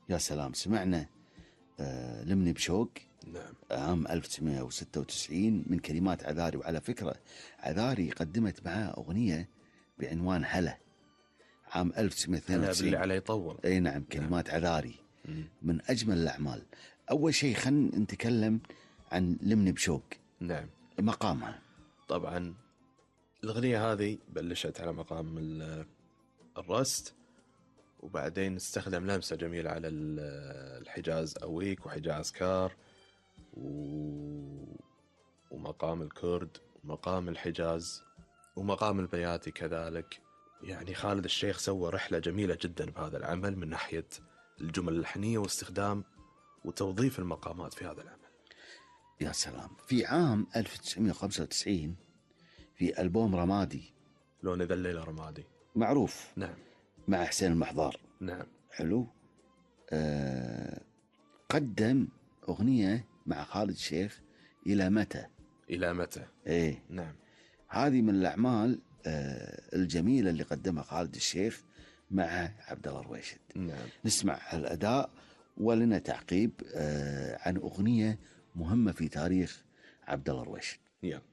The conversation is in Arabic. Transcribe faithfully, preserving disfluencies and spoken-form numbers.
يا سلام. سمعنا آه لمني بشوق نعم. عام ألف وتسعمائة وستة وتسعين من كلمات عذاري. وعلى فكرة عذاري قدمت معاه أغنية بعنوان هلا عام ألف وتسعمائة واثنين هلا وتسعين. باللي عليه يطول. اي نعم، كلمات نعم. عذاري مم. من أجمل الأعمال. أول شيء خلينا نتكلم عن لمني بشوق. نعم. مقامها طبعا الأغنية هذه بلشت على مقام الرست، وبعدين استخدم لمسة جميلة على الحجاز أويك وحجاز كار و... ومقام الكرد ومقام الحجاز ومقام البياتي كذلك. يعني خالد الشيخ سوى رحلة جميلة جدا بهذا العمل من ناحية الجمل اللحنية واستخدام وتوظيف المقامات في هذا العمل. يا سلام. في عام ألف وتسعمائة وخمسة وتسعين في ألبوم رمادي، لون ذا الليلة رمادي معروف، نعم، مع حسين المحضار. نعم. حلو. آه قدم أغنية مع خالد الشيخ إلى متى. إلى متى. إيه نعم. هذه من الأعمال آه الجميلة اللي قدمها خالد الشيخ مع عبد الله الرويشد. نعم. نسمع الأداء ولنا تعقيب آه عن أغنية مهمة في تاريخ عبد الله الرويشد. يلا.